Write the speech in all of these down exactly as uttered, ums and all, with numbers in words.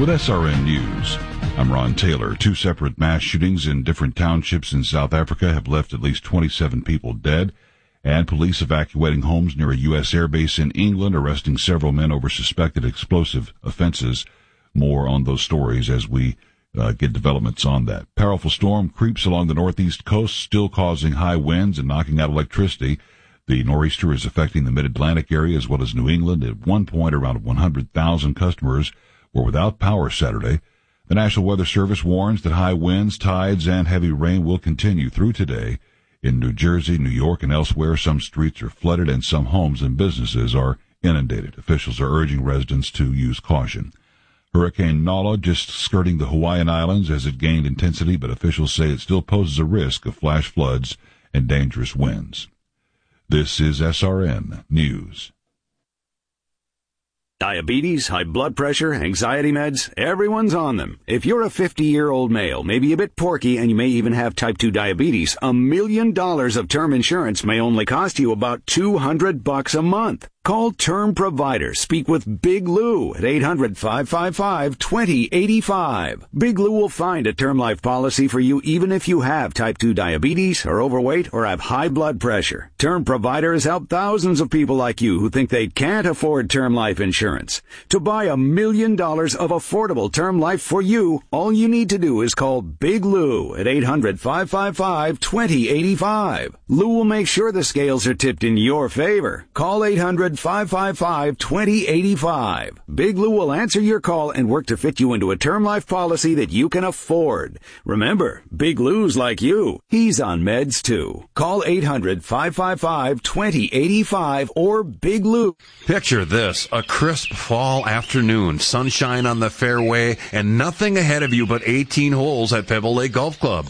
with S R N News. I'm Ron Taylor. Two separate mass shootings in different townships in South Africa have left at least twenty-seven people dead, and police evacuating homes near a U S airbase in England, arresting several men over suspected explosive offenses. More on those stories as we uh, get developments on that. Powerful storm creeps along the northeast coast, still causing high winds and knocking out electricity. The nor'easter is affecting the mid-Atlantic area as well as New England. At one point, around one hundred thousand customers were without power Saturday. The National Weather Service warns that high winds, tides, and heavy rain will continue through today. In New Jersey, New York, and elsewhere, some streets are flooded and some homes and businesses are inundated. Officials are urging residents to use caution. Hurricane Nala just skirting the Hawaiian Islands as it gained intensity, but officials say it still poses a risk of flash floods and dangerous winds. This is S R N News. Diabetes, high blood pressure, anxiety meds, everyone's on them. If you're a fifty-year-old male, maybe a bit porky, and you may even have type two diabetes, a million dollars of term insurance may only cost you about two hundred bucks a month. Call Term Provider. Speak with Big Lou at eight hundred, five five five, two zero eight five. Big Lou will find a term life policy for you even if you have type two diabetes, are overweight, or have high blood pressure. Term Provider has helped thousands of people like you who think they can't afford term life insurance. To buy a million dollars of affordable term life for you, all you need to do is call Big Lou at eight hundred, five five five, two zero eight five. Lou will make sure the scales are tipped in your favor. Call eight hundred, five five five, two zero eight five. Big Lou will answer your call and work to fit you into a term life policy that you can afford. Remember, Big Lou's like you. He's on meds too. Call eight hundred, five five five, two zero eight five or Big Lou. Picture this, a crisp fall afternoon, sunshine on the fairway, and nothing ahead of you but eighteen holes at Pebble Lake Golf Club.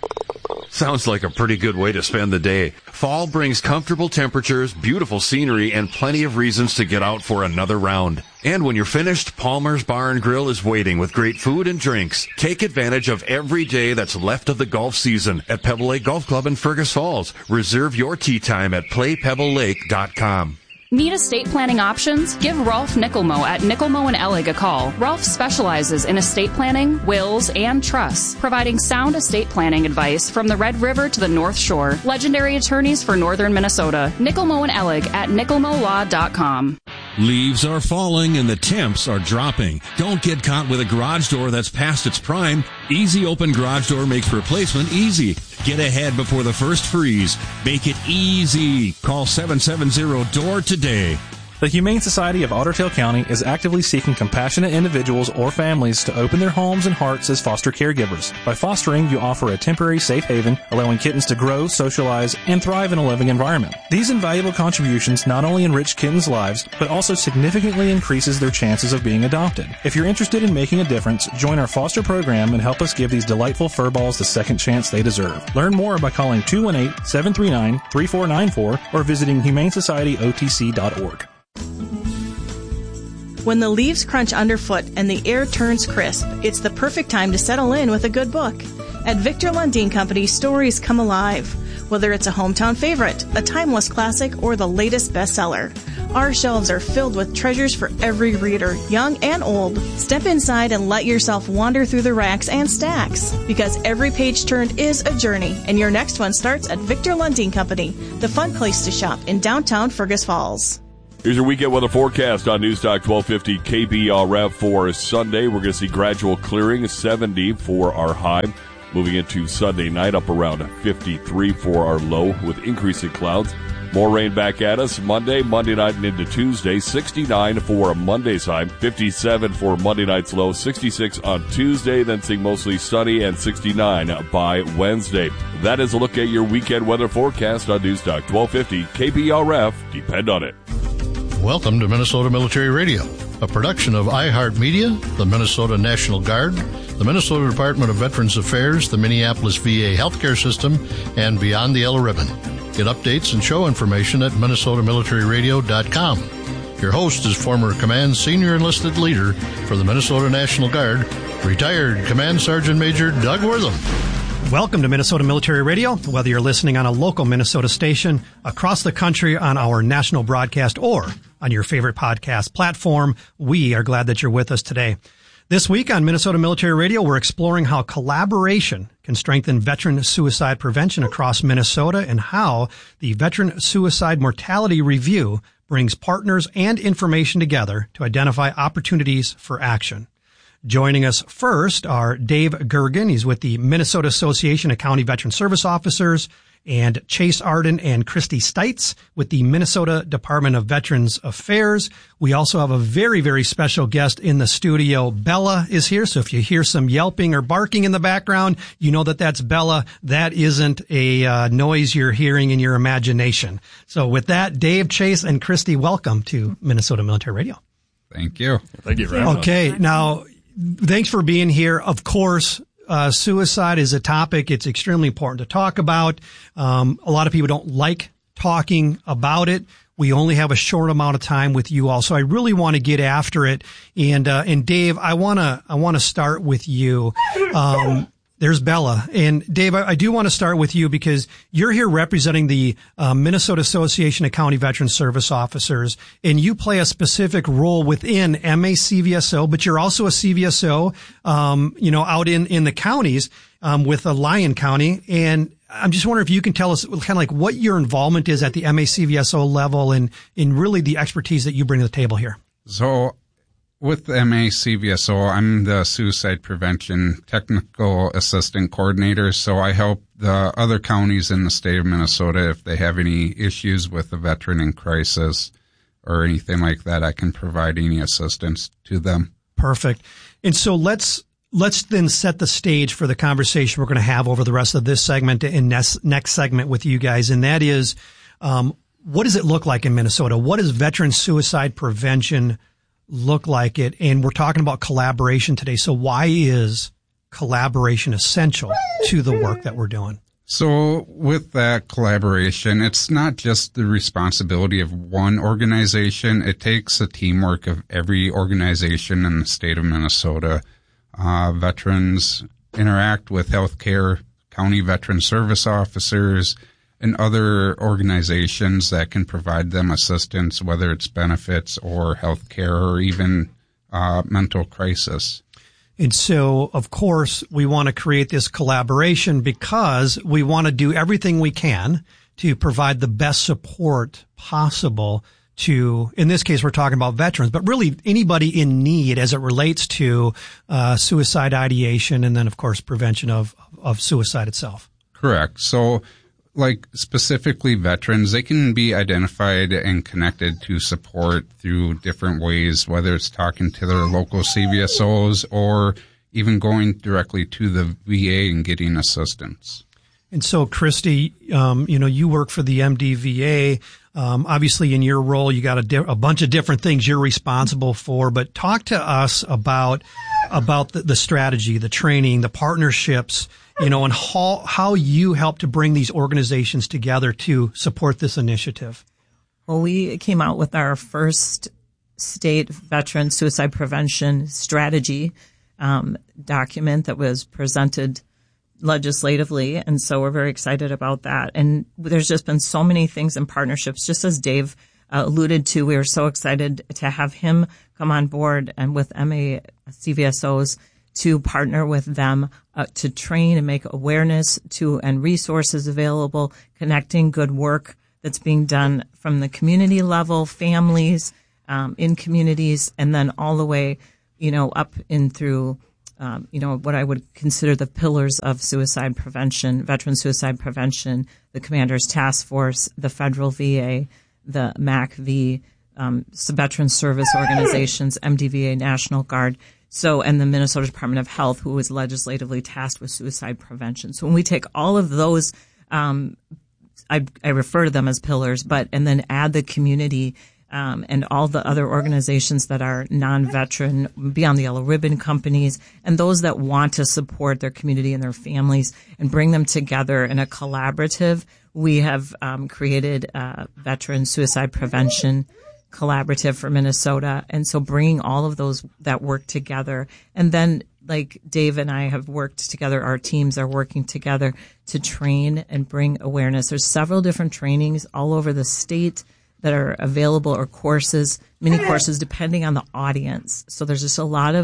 Sounds like a pretty good way to spend the day. Fall brings comfortable temperatures, beautiful scenery, and plenty of reasons to get out for another round. And when you're finished, Palmer's Bar and Grill is waiting with great food and drinks. Take advantage of every day that's left of the golf season at Pebble Lake Golf Club in Fergus Falls. Reserve your tee time at play pebble lake dot com. Need estate planning options? Give Rolf Nickelmo at Nickelmo and Ellig a call. Rolf specializes in estate planning, wills, and trusts, providing sound estate planning advice from the Red River to the North Shore. Legendary attorneys for northern Minnesota. Nickelmo and Ellig at nickelmo law dot com. Leaves are falling and the temps are dropping. Don't get caught with a garage door that's past its prime. Easy Open Garage Door makes replacement easy. Get ahead before the first freeze. Make it easy. Call seven seven zero D O O R today. The Humane Society of Otter Tail County is actively seeking compassionate individuals or families to open their homes and hearts as foster caregivers. By fostering, you offer a temporary safe haven, allowing kittens to grow, socialize, and thrive in a living environment. These invaluable contributions not only enrich kittens' lives, but also significantly increases their chances of being adopted. If you're interested in making a difference, join our foster program and help us give these delightful furballs the second chance they deserve. Learn more by calling two one eight, seven three nine, three four nine four or visiting humane society o t c dot org. When the leaves crunch underfoot and the air turns crisp, it's the perfect time to settle in with a good book. At Victor Lundin Company, stories come alive. Whether it's a hometown favorite, a timeless classic, or the latest bestseller, our shelves are filled with treasures for every reader, young and old. Step inside and let yourself wander through the racks and stacks, because every page turned is a journey, and your next one starts at Victor Lundin Company, the fun place to shop in downtown Fergus Falls. Here's your weekend weather forecast on Newstalk twelve fifty K B R F for Sunday. We're going to see gradual clearing, seventy for our high. Moving into Sunday night, up around fifty-three for our low with increasing clouds. More rain back at us Monday, Monday night and into Tuesday. sixty-nine for Monday's high, fifty-seven for Monday night's low, sixty-six on Tuesday, then seeing mostly sunny and sixty-nine by Wednesday. That is a look at your weekend weather forecast on Newstalk twelve fifty K B R F. Depend on it. Welcome to Minnesota Military Radio, a production of iHeartMedia, the Minnesota National Guard, the Minnesota Department of Veterans Affairs, the Minneapolis V A Healthcare System, and Beyond the Yellow Ribbon. Get updates and show information at minnesota military radio dot com. Your host is former Command Senior Enlisted Leader for the Minnesota National Guard, retired Command Sergeant Major Doug Wortham. Welcome to Minnesota Military Radio. Whether you're listening on a local Minnesota station, across the country on our national broadcast, or on your favorite podcast platform, we are glad that you're with us today. This week on Minnesota Military Radio, we're exploring how collaboration can strengthen veteran suicide prevention across Minnesota and how the Veteran Suicide Mortality Review brings partners and information together to identify opportunities for action. Joining us first are Dave Gergen. He's with the Minnesota Association of County Veteran Service Officers, and Chase Arden and Christy Stites with the Minnesota Department of Veterans Affairs. We also have a very, very special guest in the studio. Bella is here, so if you hear some yelping or barking in the background, you know that that's Bella. That isn't a uh, noise you're hearing in your imagination. So with that, Dave, Chase, and Christy, welcome to Minnesota Military Radio. Thank you. Thank you very much. Okay, now, thanks for being here. Of course, Uh, suicide is a topic it's extremely important to talk about. Um, a lot of people don't like talking about it. We only have a short amount of time with you all, so I really want to get after it. And uh, and Dave, I wanna I wanna start with you. Um, there's Bella, and Dave, I, I do want to start with you because you're here representing the uh, Minnesota Association of County Veteran Service Officers, and you play a specific role within M A C V S O, but you're also a C V S O, um, you know, out in, in the counties, um, with uh, Lyon County. And I'm just wondering if you can tell us kind of like what your involvement is at the M A C V S O level and in really the expertise that you bring to the table here. So with the M A C V S O, I'm the Suicide Prevention Technical Assistant Coordinator, so I help the other counties in the state of Minnesota if they have any issues with a veteran in crisis or anything like that. I can provide any assistance to them. Perfect. And so let's let's then set the stage for the conversation we're going to have over the rest of this segment and next, next segment with you guys, and that is, um, what does it look like in Minnesota? What is veteran suicide prevention look like it? And we're talking about collaboration today. So why is collaboration essential to the work that we're doing? So with that collaboration, it's not just the responsibility of one organization. It takes a teamwork of every organization in the state of Minnesota. Uh, veterans interact with healthcare, county veteran service officers, and other organizations that can provide them assistance, whether it's benefits or health care or even uh, mental crisis. And so, of course, we want to create this collaboration because we want to do everything we can to provide the best support possible to, in this case, we're talking about veterans, but really anybody in need as it relates to uh, suicide ideation and then, of course, prevention of, of suicide itself. Correct. So, like specifically veterans, they can be identified and connected to support through different ways, whether it's talking to their local C V S Os or even going directly to the V A and getting assistance. And so, Christy, um, you know, you work for the M D V A. Um, obviously, in your role, you got a, di- a bunch of different things you're responsible for. But talk to us about about the, the strategy, the training, the partnerships, you know, and how how you help to bring these organizations together to support this initiative. Well, we came out with our first state veteran suicide prevention strategy um, document that was presented legislatively. And so we're very excited about that. And there's just been so many things in partnerships, just as Dave uh, alluded to. We were so excited to have him come on board and with M A C V S Os to partner with them uh, to train and make awareness to and resources available, connecting good work that's being done from the community level, families, um, in communities, and then all the way, you know, up in through Um, you know, what I would consider the pillars of suicide prevention, veteran suicide prevention, the Commander's Task Force, the federal V A, the M A C V, um, veteran service organizations, M D V A, National Guard, so, and the Minnesota Department of Health, who is legislatively tasked with suicide prevention. So when we take all of those, um, I, I refer to them as pillars, but, and then add the community Um, and all the other organizations that are non-veteran, beyond the Yellow Ribbon companies, and those that want to support their community and their families and bring them together in a collaborative. We have um, created a Veteran Suicide Prevention Collaborative for Minnesota. And so bringing all of those that work together. And then, like Dave and I have worked together, our teams are working together to train and bring awareness. There's several different trainings all over the state that are available, or courses, mini courses, depending on the audience. So there's just a lot of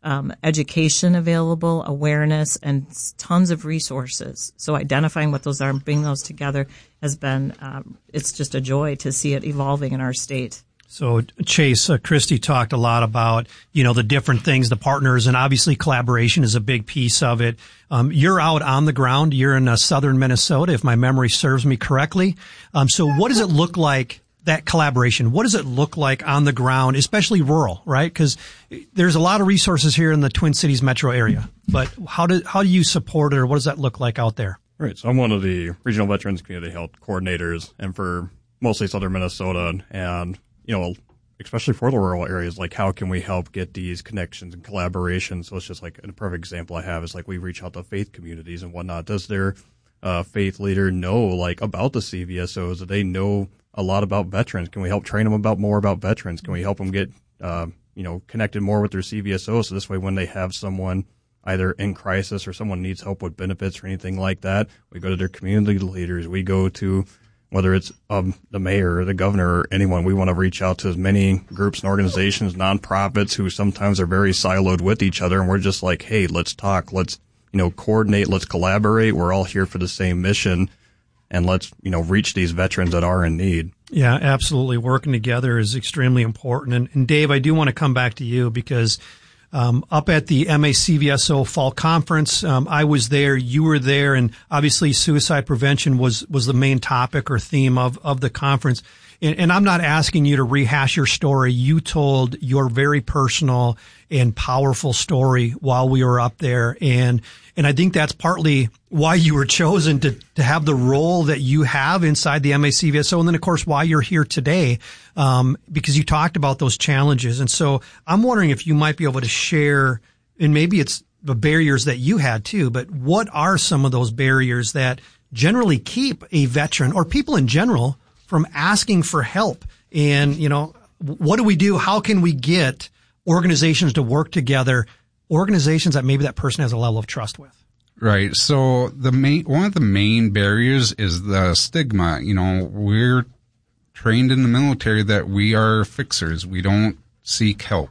um, education available, awareness, and tons of resources. So identifying what those are and bringing those together has been, um, it's just a joy to see it evolving in our state. So Chase, uh, Christy talked a lot about, you know, the different things, the partners, and obviously collaboration is a big piece of it. Um, you're out on the ground. You're in uh, southern Minnesota, if my memory serves me correctly. Um, so what does it look like, that collaboration? What does it look like on the ground, especially rural, right? Because there's a lot of resources here in the Twin Cities metro area, but how do, how do you support it, or what does that look like out there? Right. So I'm one of the regional veterans community health coordinators, and for mostly southern Minnesota, and you know, especially for the rural areas, like how can we help get these connections and collaboration? So it's just like a perfect example I have is like we reach out to faith communities and whatnot. Does their uh, faith leader know like about the C V S Os? Do they know a lot about veterans? Can we help train them about more about veterans? Can we help them get uh, you know connected more with their C V S Os? So this way, when they have someone either in crisis or someone needs help with benefits or anything like that, we go to their community leaders. We go to whether it's um, the mayor or the governor or anyone, we want to reach out to as many groups and organizations, nonprofits who sometimes are very siloed with each other. And we're just like, hey, let's talk. Let's, you know, coordinate. Let's collaborate. We're all here for the same mission. And let's, you know, reach these veterans that are in need. Yeah, absolutely. Working together is extremely important. And, and Dave, I do want to come back to you because Um, up at the M A C V S O Fall Conference, um, I was there, you were there, and obviously suicide prevention was, was the main topic or theme of, of the conference. And, and I'm not asking you to rehash your story. You told your very personal and powerful story while we were up there. And, and I think that's partly why you were chosen to, to have the role that you have inside the M A C V S O. And then, of course, why you're here today, um, because you talked about those challenges. And so I'm wondering if you might be able to share, and maybe it's the barriers that you had too, but what are some of those barriers that generally keep a veteran or people in general from asking for help? And, you know, what do we do? How can we get organizations to work together, organizations that maybe that person has a level of trust with? Right. So the main, one of the main barriers is the stigma. You know, we're trained in the military that we are fixers. We don't seek help.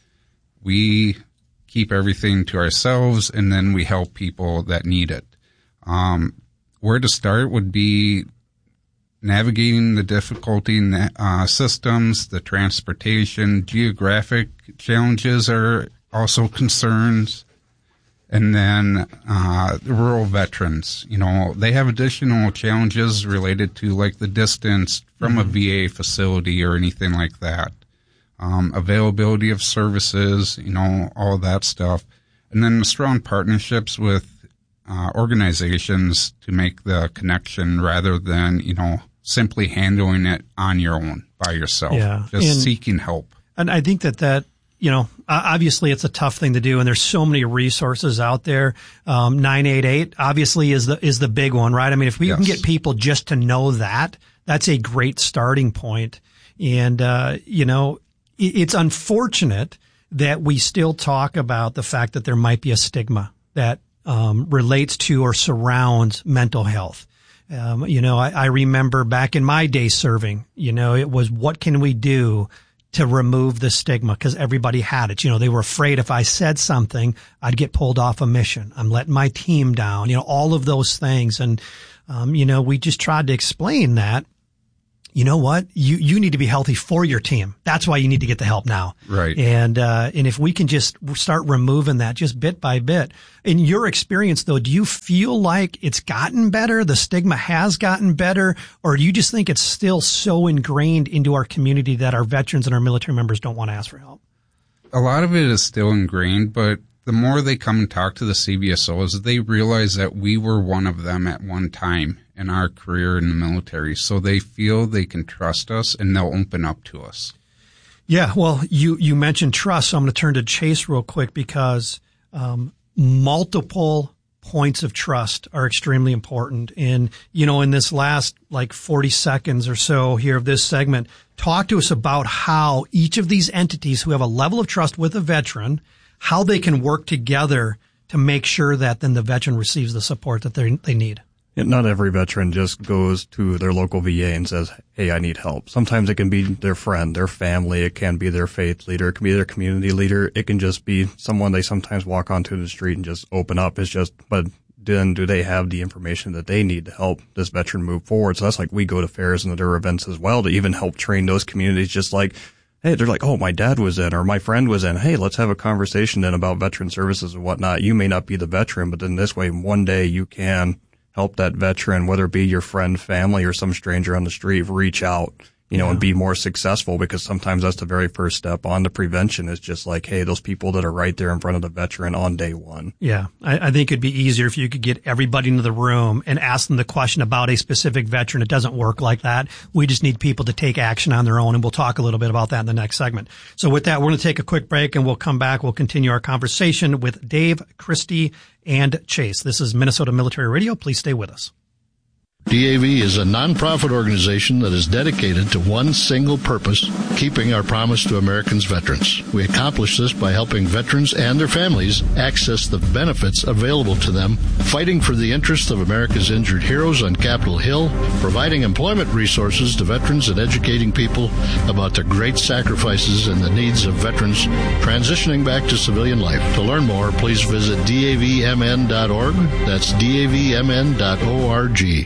We keep everything to ourselves, and then we help people that need it. Um, where to start would be navigating the difficulty in the uh, systems, the transportation, geographic challenges are also concerns. And then uh rural veterans, you know, they have additional challenges related to like the distance from mm-hmm. a V A facility or anything like that. Um, availability of services, you know, all that stuff. And then strong partnerships with uh organizations to make the connection rather than, you know, simply handling it on your own by yourself. Yeah. Just and, seeking help. And I think that that, you know, obviously it's a tough thing to do, and there's so many resources out there. Um, nine eight eight obviously is the, is the big one, right? I mean, if we yes. can get people just to know that, that's a great starting point. And, uh, you know, it, it's unfortunate that we still talk about the fact that there might be a stigma that, um, relates to or surrounds mental health. Um, you know, I, I remember back in my day serving, you know, it was, what can we do to remove the stigma? Because everybody had it. You know, they were afraid if I said something, I'd get pulled off a mission. I'm letting my team down, you know, all of those things. And, um, you know, we just tried to explain that, you know what, you, you need to be healthy for your team. That's why you need to get the help now. Right. And, uh, and if we can just start removing that just bit by bit. In your experience though, do you feel like it's gotten better? The stigma has gotten better, or do you just think it's still so ingrained into our community that our veterans and our military members don't want to ask for help? A lot of it is still ingrained, but the more they come and talk to the C V S Os, they realize that we were one of them at one time in our career in the military. So they feel they can trust us and they'll open up to us. Yeah. Well, you, you mentioned trust. So I'm going to turn to Chase real quick because, um, multiple points of trust are extremely important. And, you know, in this last like forty seconds or so here of this segment, talk to us about how each of these entities who have a level of trust with a veteran, how they can work together to make sure that then the veteran receives the support that they they need. Not every veteran just goes to their local V A and says, hey, I need help. Sometimes it can be their friend, their family. It can be their faith leader. It can be their community leader. It can just be someone they sometimes walk onto the street and just open up. It's just, but then do they have the information that they need to help this veteran move forward? So that's like we go to fairs and other events as well to even help train those communities, just like, hey, they're like, oh, my dad was in or my friend was in. Hey, let's have a conversation then about veteran services and whatnot. You may not be the veteran, but then this way, one day you can help that veteran, whether it be your friend, family, or some stranger on the street, reach out, you know, yeah. and be more successful, because sometimes that's the very first step on the prevention is just like, hey, those people that are right there in front of the veteran on day one. Yeah. I, I think it'd be easier if you could get everybody into the room and ask them the question about a specific veteran. It doesn't work like that. We just need people to take action on their own, and we'll talk a little bit about that in the next segment. So with that, we're going to take a quick break, and we'll come back. We'll continue our conversation with Dave, Christy, and Chase. This is Minnesota Military Radio. Please stay with us. D A V is a nonprofit organization that is dedicated to one single purpose, keeping our promise to Americans' veterans. We accomplish this by helping veterans and their families access the benefits available to them, fighting for the interests of America's injured heroes on Capitol Hill, providing employment resources to veterans, and educating people about the great sacrifices and the needs of veterans transitioning back to civilian life. To learn more, please visit D A V M N dot org. That's D A V M N dot org.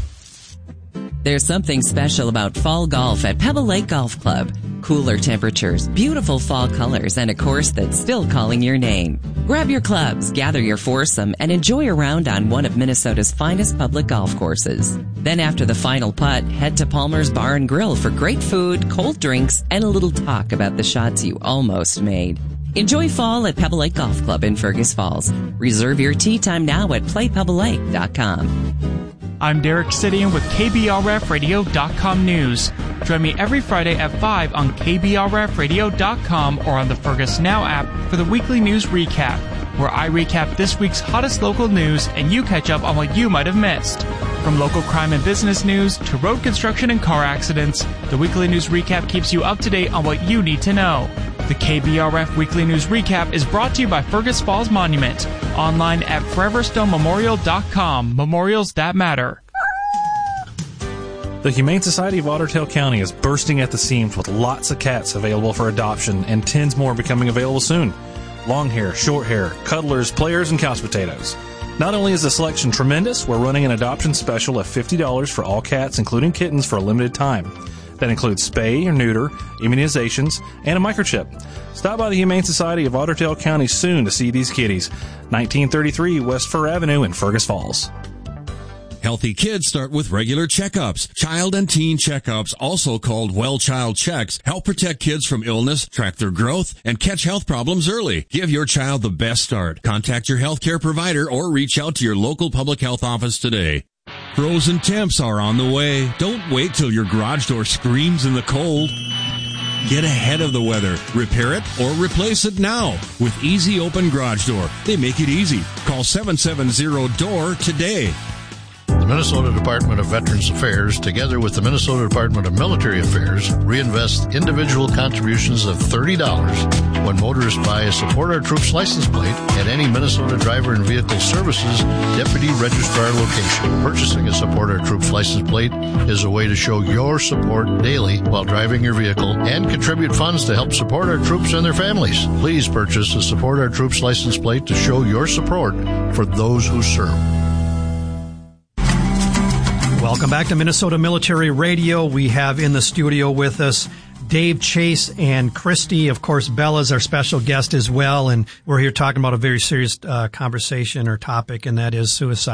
There's something special about fall golf at Pebble Lake Golf Club. Cooler temperatures, beautiful fall colors, and a course that's still calling your name. Grab your clubs, gather your foursome, and enjoy a round on one of Minnesota's finest public golf courses. Then after the final putt, head to Palmer's Bar and Grill for great food, cold drinks, and a little talk about the shots you almost made. Enjoy fall at Pebble Lake Golf Club in Fergus Falls. Reserve your tee time now at play pebble lake dot com. I'm Derek Sidian with K B R F radio dot com News. Join me every Friday at five on K B R F radio dot com or on the Fergus Now app for the weekly news recap, where I recap this week's hottest local news and you catch up on what you might have missed. From local crime and business news to road construction and car accidents, the weekly news recap keeps you up to date on what you need to know. The K B R F Weekly News Recap is brought to you by Fergus Falls Monument, online at forever stone memorial dot com. Memorials that matter. The Humane Society of Otter Tail County is bursting at the seams with lots of cats available for adoption and tens more becoming available soon. Long hair, short hair, cuddlers, players, and couch potatoes. Not only is the selection tremendous, we're running an adoption special of fifty dollars for all cats, including kittens, for a limited time. That includes spay or neuter, immunizations, and a microchip. Stop by the Humane Society of Otter Tail County soon to see these kitties. nineteen thirty-three West Fur Avenue in Fergus Falls. Healthy kids start with regular checkups. Child and teen checkups, also called Well Child Checks, help protect kids from illness, track their growth, and catch health problems early. Give your child the best start. Contact your healthcare provider or reach out to your local public health office today. Frozen temps are on the way. Don't wait till your garage door screams in the cold. Get ahead of the weather. Repair it or replace it now with Easy Open Garage Door. They make it easy. Call seven seven zero D O O R today. The Minnesota Department of Veterans Affairs, together with the Minnesota Department of Military Affairs, reinvest individual contributions of thirty dollars when motorists buy a Support Our Troops license plate at any Minnesota Driver and Vehicle Services Deputy Registrar location. Purchasing a Support Our Troops license plate is a way to show your support daily while driving your vehicle and contribute funds to help support our troops and their families. Please purchase a Support Our Troops license plate to show your support for those who serve. Welcome back to Minnesota Military Radio. We have in the studio with us Dave, Chase, and Christy. Of course, Bella's our special guest as well, and we're here talking about a very serious uh, conversation or topic, and that is suicide.